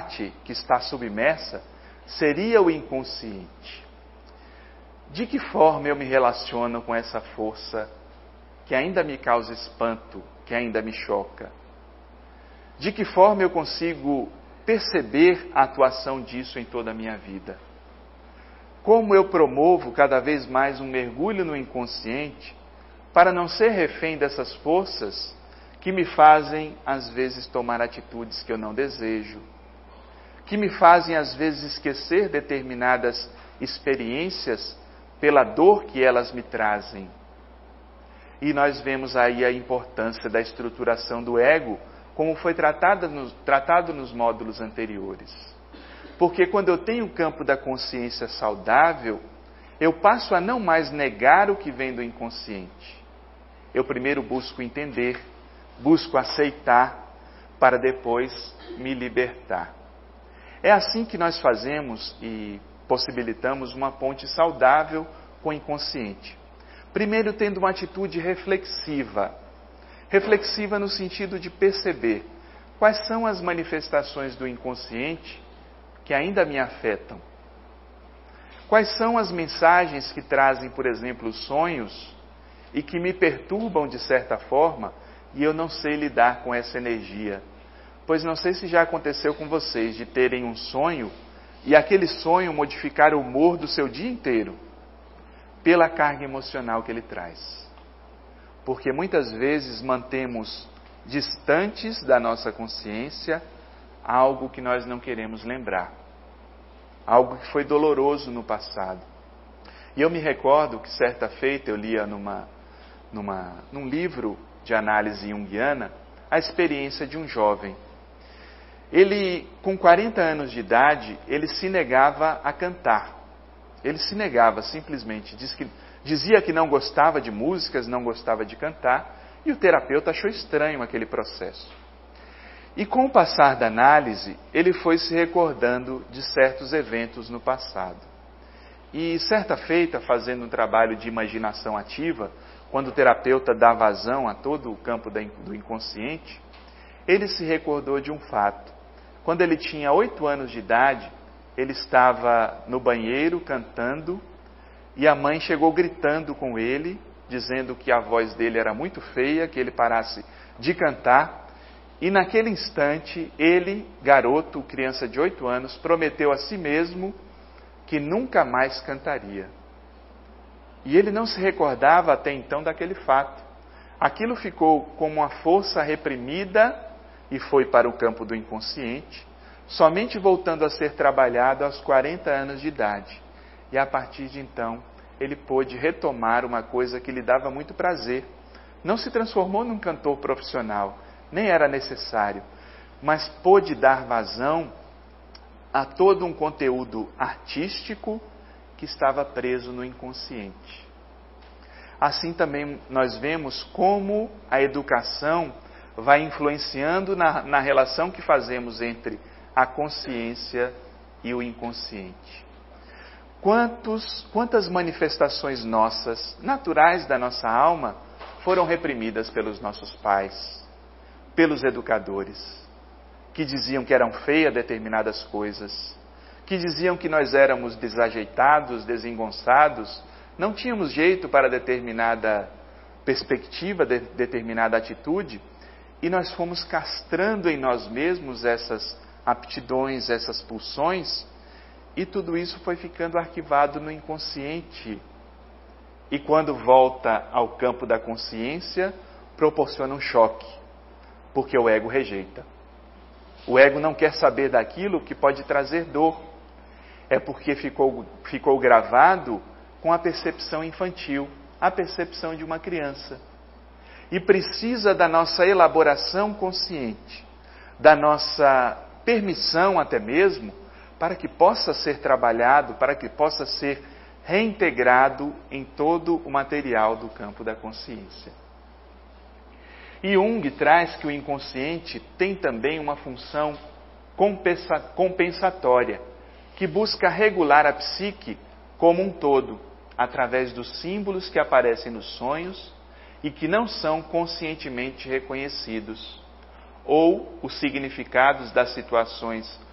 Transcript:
parte que está submersa seria o inconsciente. De que forma eu me relaciono com essa força que ainda me causa espanto, que ainda me choca? De que forma eu consigo perceber a atuação disso em toda a minha vida? Como eu promovo cada vez mais um mergulho no inconsciente para não ser refém dessas forças que me fazem, às vezes, tomar atitudes que eu não desejo, que me fazem, às vezes, esquecer determinadas experiências pela dor que elas me trazem. E nós vemos aí a importância da estruturação do ego, como foi tratado nos módulos anteriores. Porque quando eu tenho o campo da consciência saudável, eu passo a não mais negar o que vem do inconsciente. Eu primeiro busco entender, busco aceitar, para depois me libertar. É assim que nós fazemos e possibilitamos uma ponte saudável com o inconsciente. Primeiro, tendo uma atitude reflexiva. Reflexiva no sentido de perceber quais são as manifestações do inconsciente que ainda me afetam. Quais são as mensagens que trazem, por exemplo, sonhos e que me perturbam de certa forma e eu não sei lidar com essa energia. Pois não sei se já aconteceu com vocês de terem um sonho e aquele sonho modificar o humor do seu dia inteiro pela carga emocional que ele traz. Porque muitas vezes mantemos distantes da nossa consciência algo que nós não queremos lembrar. Algo que foi doloroso no passado. E eu me recordo que certa feita eu lia num livro de análise junguiana a experiência de um jovem. Ele, com 40 anos de idade, ele se negava a cantar. Ele se negava simplesmente. Dizia que não gostava de músicas, não gostava de cantar, e o terapeuta achou estranho aquele processo. E com o passar da análise, ele foi se recordando de certos eventos no passado. E certa feita, fazendo um trabalho de imaginação ativa, quando o terapeuta dá vazão a todo o campo do inconsciente, ele se recordou de um fato. Quando ele tinha 8 anos de idade, ele estava no banheiro cantando e a mãe chegou gritando com ele, dizendo que a voz dele era muito feia, que ele parasse de cantar. E naquele instante, ele, garoto, criança de 8 anos, prometeu a si mesmo que nunca mais cantaria. E ele não se recordava até então daquele fato. Aquilo ficou como uma força reprimida e foi para o campo do inconsciente, somente voltando a ser trabalhado aos 40 anos de idade. E a partir de então, ele pôde retomar uma coisa que lhe dava muito prazer. Não se transformou num cantor profissional, nem era necessário, mas pôde dar vazão a todo um conteúdo artístico que estava preso no inconsciente. Assim também nós vemos como a educação vai influenciando na relação que fazemos entre a consciência e o inconsciente. Quantas manifestações nossas, naturais da nossa alma, foram reprimidas pelos nossos pais, pelos educadores, que diziam que eram feias determinadas coisas, que diziam que nós éramos desajeitados, desengonçados, não tínhamos jeito para determinada perspectiva, determinada atitude, e nós fomos castrando em nós mesmos essas aptidões, essas pulsões, e tudo isso foi ficando arquivado no inconsciente. E quando volta ao campo da consciência, proporciona um choque, porque o ego rejeita. O ego não quer saber daquilo que pode trazer dor. É porque ficou gravado com a percepção infantil, a percepção de uma criança. E precisa da nossa elaboração consciente, da nossa permissão até mesmo, para que possa ser trabalhado, para que possa ser reintegrado em todo o material do campo da consciência. E Jung traz que o inconsciente tem também uma função compensatória, que busca regular a psique como um todo, através dos símbolos que aparecem nos sonhos e que não são conscientemente reconhecidos, ou os significados das situações